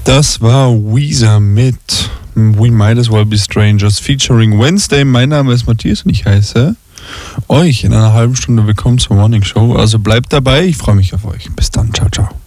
Das war Weezer mit We Might As Well Be Strangers featuring Wednesday. Mein Name ist Matthias und ich heiße euch in einer halben Stunde willkommen zur Morning Show. Also bleibt dabei, ich freue mich auf euch. Bis dann, ciao, ciao.